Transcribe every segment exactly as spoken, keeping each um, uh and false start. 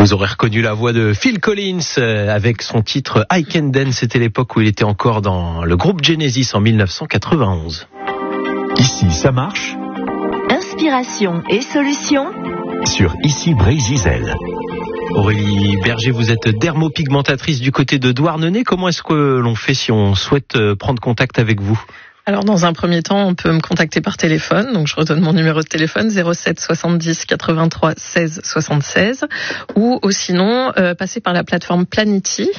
Vous aurez reconnu la voix de Phil Collins avec son titre I Can Dance. C'était l'époque où il était encore dans le groupe Genesis en dix-neuf cent quatre-vingt-onze. Ici, ça marche. Inspiration et solutions Sur Ici Brésil. Aurélie Berger, vous êtes dermopigmentatrice du côté de Douarnenez. Comment est-ce que l'on fait si on souhaite prendre contact avec vous ? Alors, dans un premier temps, on peut me contacter par téléphone. Donc, je redonne mon numéro de téléphone, zéro sept soixante-dix quatre-vingt-trois seize soixante-seize. Ou, ou sinon, euh, passer par la plateforme Planity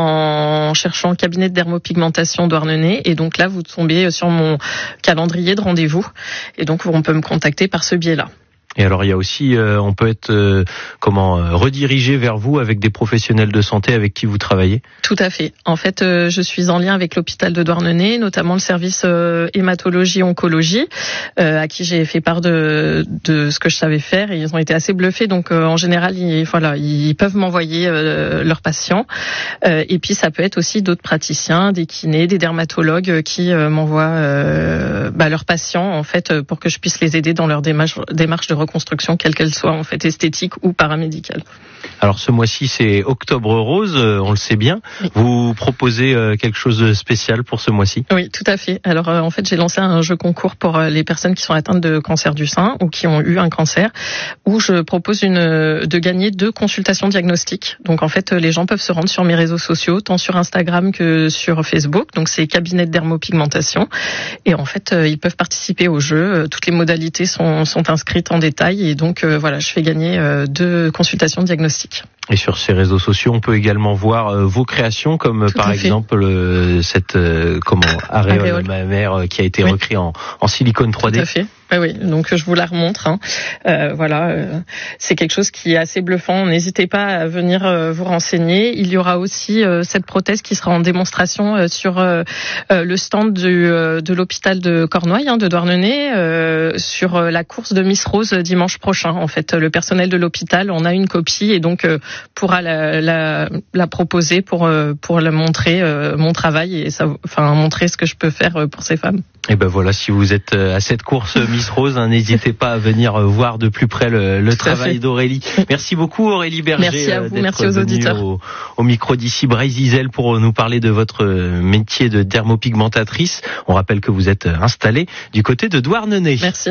en cherchant cabinet de dermopigmentation Douarnenez. Et donc là, vous tombez sur mon calendrier de rendez-vous. Et donc, on peut me contacter par ce biais-là. Et alors il y a aussi, euh, on peut être euh, comment euh, redirigé vers vous avec des professionnels de santé avec qui vous travaillez. Tout à fait. En fait, euh, je suis en lien avec l'hôpital de Douarnenez, notamment le service euh, hématologie-oncologie, euh, à qui j'ai fait part de, de ce que je savais faire. Et ils ont été assez bluffés. Donc euh, en général, ils, voilà, ils peuvent m'envoyer euh, leurs patients. Euh, et puis ça peut être aussi d'autres praticiens, des kinés, des dermatologues qui euh, m'envoient euh, bah, leurs patients en fait pour que je puisse les aider dans leur démarche, démarche de reconstruction, quelle qu'elle soit, en fait, esthétique ou paramédicale. Alors ce mois-ci, c'est Octobre Rose, on le sait bien. Oui. Vous proposez quelque chose de spécial pour ce mois-ci ? Oui, tout à fait. Alors en fait, j'ai lancé un jeu concours pour les personnes qui sont atteintes de cancer du sein ou qui ont eu un cancer, où je propose une, de gagner deux consultations diagnostiques. Donc en fait, les gens peuvent se rendre sur mes réseaux sociaux, tant sur Instagram que sur Facebook. Donc c'est cabinet de dermopigmentation. Et en fait, ils peuvent participer au jeu. Toutes les modalités sont, sont inscrites en détail. Et donc euh, voilà, je fais gagner euh, deux consultations diagnostiques. Et sur ces réseaux sociaux, on peut également voir euh, vos créations, comme Tout par exemple euh, cette euh, comment aréole, aréole mammaire euh, qui a été oui. recréée en, en silicone trois D. Tout à fait. Oui, oui. Donc je vous la remontre. Hein. Euh, voilà, euh, c'est quelque chose qui est assez bluffant. N'hésitez pas à venir euh, vous renseigner. Il y aura aussi euh, cette prothèse qui sera en démonstration euh, sur euh, euh, le stand du, euh, de l'hôpital de Cornouailles, hein, de Douarnenez, euh, sur euh, la course de Miss Rose dimanche prochain. En fait, le personnel de l'hôpital en a une copie et donc euh, pourra la, la, la proposer pour euh, pour la montrer euh, mon travail et ça, enfin montrer ce que je peux faire pour ces femmes. Et ben voilà, si vous êtes à cette course Miss Rose, hein, n'hésitez pas à venir voir de plus près le, le travail d'Aurélie. Merci beaucoup Aurélie Berger. Merci à vous, d'être merci aux auditeurs. Au, au micro d'Ici Brésil pour nous parler de votre métier de dermopigmentatrice. On rappelle que vous êtes installée du côté de Douarnenez. Merci.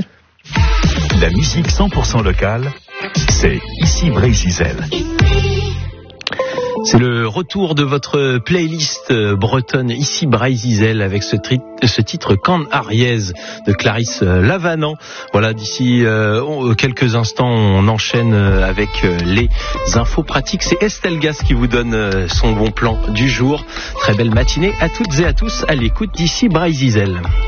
La musique cent pour cent locale, c'est Ici Brésil. C'est le retour de votre playlist bretonne Ici Brésil avec ce, tri- ce titre Can Ariès de Clarisse Lavanant. Voilà, d'ici euh, quelques instants, on enchaîne avec les infos pratiques. C'est Estelle Gas qui vous donne son bon plan du jour. Très belle matinée à toutes et à tous à l'écoute d'Ici Brésil.